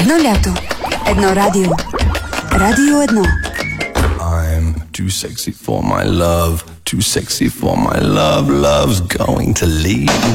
Jedno ľato, jedno rádio. Rádio Jedno. I'm too sexy for my love, too sexy for my love, love's going to leave.